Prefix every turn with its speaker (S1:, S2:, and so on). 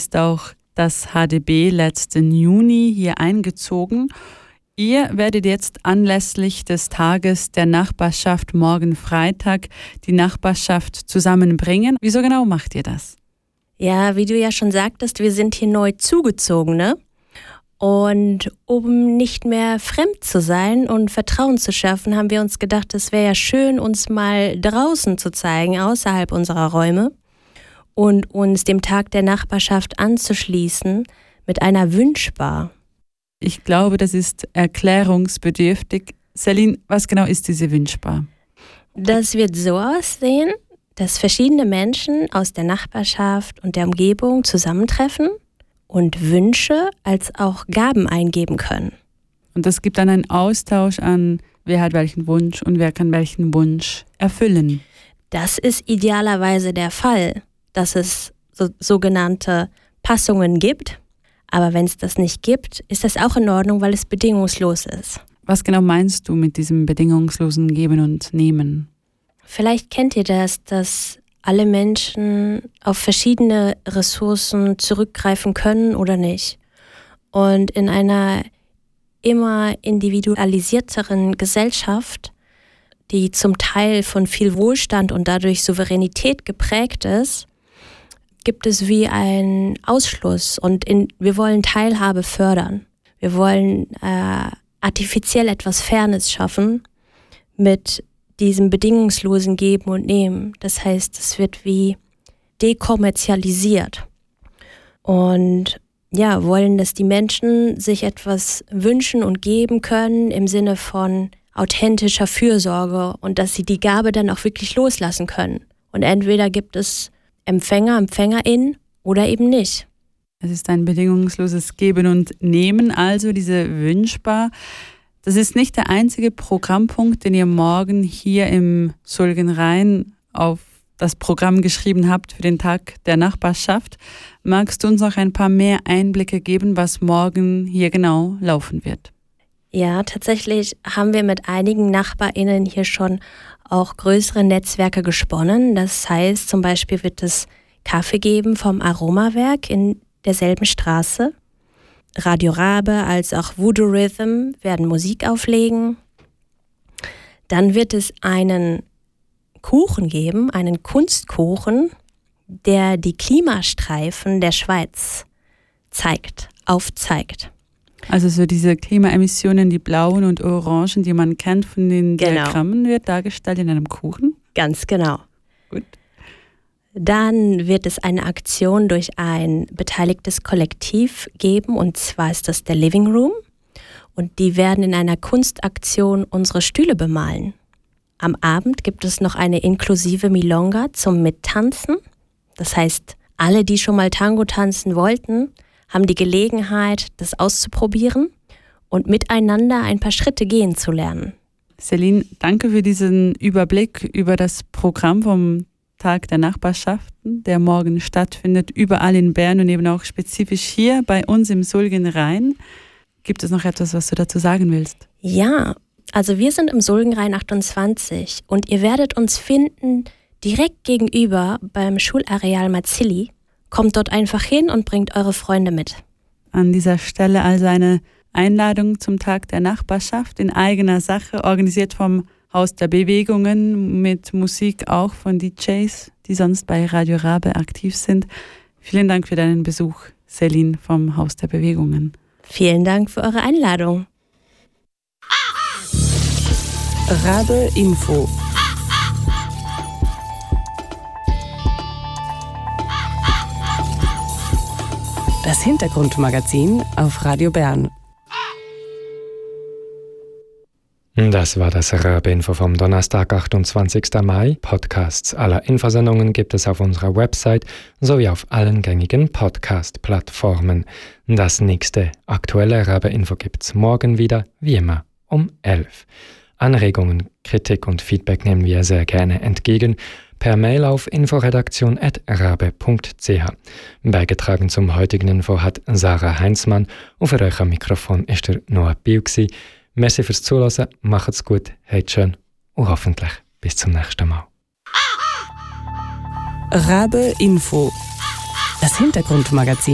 S1: ist auch das HDB letzten Juni hier eingezogen. Ihr werdet jetzt anlässlich des Tages der Nachbarschaft morgen Freitag die Nachbarschaft zusammenbringen. Wieso genau macht ihr das?
S2: Ja, wie du ja schon sagtest, wir sind hier neu zugezogen, ne? Und um nicht mehr fremd zu sein und Vertrauen zu schaffen, haben wir uns gedacht, es wäre ja schön, uns mal draußen zu zeigen, außerhalb unserer Räume und uns dem Tag der Nachbarschaft anzuschließen mit einer Wünschbar.
S1: Ich glaube, das ist erklärungsbedürftig. Celine, was genau ist diese Wünschbar?
S2: Das wird so aussehen, dass verschiedene Menschen aus der Nachbarschaft und der Umgebung zusammentreffen und Wünsche als auch Gaben eingeben können.
S1: Und es gibt dann einen Austausch an, wer hat welchen Wunsch und wer kann welchen Wunsch erfüllen.
S2: Das ist idealerweise der Fall, dass es sogenannte Passungen gibt. Aber wenn es das nicht gibt, ist das auch in Ordnung, weil es bedingungslos ist.
S1: Was genau meinst du mit diesem bedingungslosen Geben und Nehmen?
S2: Vielleicht kennt ihr das, dass alle Menschen auf verschiedene Ressourcen zurückgreifen können oder nicht. Und in einer immer individualisierteren Gesellschaft, die zum Teil von viel Wohlstand und dadurch Souveränität geprägt ist, gibt es wie einen Ausschluss und wir wollen Teilhabe fördern. Wir wollen artifiziell etwas Fairness schaffen mit diesem bedingungslosen Geben und Nehmen. Das heißt, es wird wie dekommerzialisiert. Und ja, wollen, dass die Menschen sich etwas wünschen und geben können im Sinne von authentischer Fürsorge und dass sie die Gabe dann auch wirklich loslassen können. Und entweder gibt es Empfänger, EmpfängerInnen oder eben nicht.
S1: Es ist ein bedingungsloses Geben und Nehmen, also diese Wünschbar. Das ist nicht der einzige Programmpunkt, den ihr morgen hier im Sulgenrhein auf das Programm geschrieben habt für den Tag der Nachbarschaft. Magst du uns noch ein paar mehr Einblicke geben, was morgen hier genau laufen wird?
S2: Ja, tatsächlich haben wir mit einigen NachbarInnen hier schon auch größere Netzwerke gesponnen. Das heißt, zum Beispiel wird es Kaffee geben vom Aromawerk in derselben Straße. Radio Rabe als auch Voodoo Rhythm werden Musik auflegen. Dann wird es einen Kuchen geben, einen Kunstkuchen, der die Klimastreifen der Schweiz aufzeigt.
S1: Also so diese Klimaemissionen, die blauen und orangen, die man kennt von den Diagrammen, wird dargestellt in einem Kuchen?
S2: Ganz genau.
S1: Gut.
S2: Dann wird es eine Aktion durch ein beteiligtes Kollektiv geben, und zwar ist das der Living Room. Und die werden in einer Kunstaktion unsere Stühle bemalen. Am Abend gibt es noch eine inklusive Milonga zum Mittanzen. Das heißt, alle, die schon mal Tango tanzen wollten, haben die Gelegenheit, das auszuprobieren und miteinander ein paar Schritte gehen zu lernen.
S1: Celine, danke für diesen Überblick über das Programm vom Tag der Nachbarschaften, der morgen stattfindet, überall in Bern und eben auch spezifisch hier bei uns im Sulgenrhein. Gibt es noch etwas, was du dazu sagen willst?
S2: Ja, also wir sind im Sulgenrhein 28 und ihr werdet uns finden direkt gegenüber beim Schulareal Mazzilli. Kommt dort einfach hin und bringt eure Freunde mit.
S1: An dieser Stelle also eine Einladung zum Tag der Nachbarschaft in eigener Sache, organisiert vom Haus der Bewegungen, mit Musik auch von DJs, die sonst bei Radio Rabe aktiv sind. Vielen Dank für deinen Besuch, Celine vom Haus der Bewegungen.
S2: Vielen Dank für eure Einladung.
S3: Rabe Info. Das Hintergrundmagazin auf Radio Bern.
S4: Das war das Rabe-Info vom Donnerstag, 28. Mai. Podcasts aller Infosendungen gibt es auf unserer Website sowie auf allen gängigen Podcast-Plattformen. Das nächste aktuelle Rabe-Info gibt es morgen wieder, wie immer, um 11. Anregungen, Kritik und Feedback nehmen wir sehr gerne entgegen. Per Mail auf inforedaktion@rabe.ch. Beigetragen zum heutigen Info hat Sarah Heinzmann und für euch am Mikrofon ist der Noah Biel. Merci fürs Zuhören, macht's gut, habt schön und hoffentlich bis zum nächsten Mal.
S3: Rabe Info. Das Hintergrundmagazin.